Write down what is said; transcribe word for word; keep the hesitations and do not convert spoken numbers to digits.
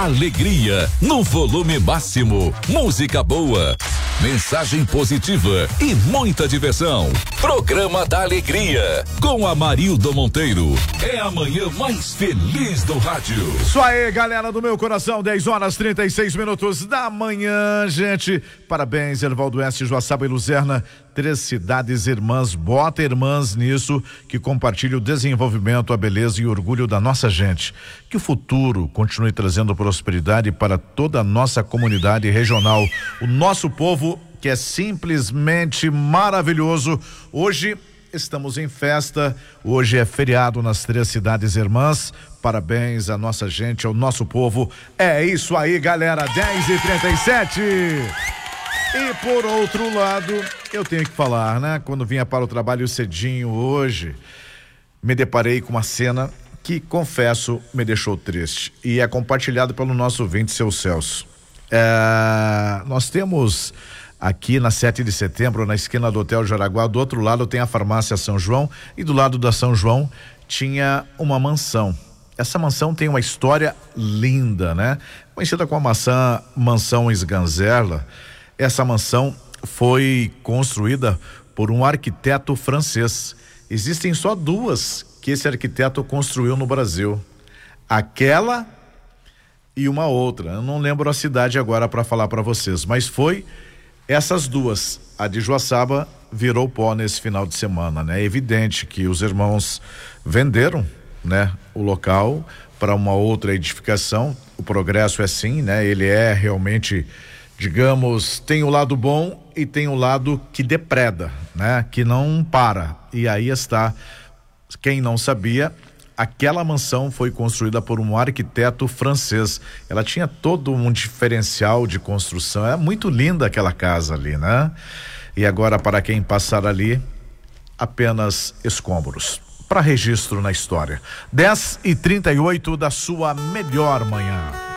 alegria no volume máximo, música boa, mensagem positiva e muita diversão. Programa da Alegria com Amarildo Monteiro. É a manhã mais feliz do rádio. Isso aí, galera do meu coração, dez horas trinta e seis minutos da manhã, gente. Parabéns, Ervaldo Oeste, Joaçaba e Luzerna, três cidades irmãs. Bota irmãs nisso, que compartilha o desenvolvimento, a beleza e o orgulho da nossa gente. Que o futuro continue trazendo prosperidade para toda a nossa comunidade regional. O nosso povo, que é simplesmente maravilhoso. Hoje estamos em festa, hoje é feriado nas três cidades irmãs. Parabéns à nossa gente, ao nosso povo. É isso aí, galera, dez e trinta e sete. E por outro lado, eu tenho que falar, né? Quando vinha para o trabalho cedinho hoje, me deparei com uma cena que, confesso, me deixou triste. E é compartilhado pelo nosso ouvinte, seu Celso. É, nós temos aqui na sete de setembro, na esquina do Hotel Jaraguá, do outro lado tem a farmácia São João e do lado da São João tinha uma mansão. Essa mansão tem uma história linda, né? Conhecida como a maçã, mansão Sganzerla. Essa mansão foi construída por um arquiteto francês. Existem só duas que esse arquiteto construiu no Brasil. Aquela e uma outra. Eu não lembro a cidade agora para falar para vocês, mas foi essas duas. A de Joaçaba virou pó nesse final de semana, né? É evidente que os irmãos venderam, né, o local para uma outra edificação. O progresso é assim, né? Ele é realmente, digamos, tem o lado bom e tem o lado que depreda, né? Que não para. E aí está, quem não sabia, aquela mansão foi construída por um arquiteto francês. Ela tinha todo um diferencial de construção. É muito linda aquela casa ali, né? E agora, para quem passar ali, apenas escombros. Para registro na história. dez e trinta e oito da sua melhor manhã.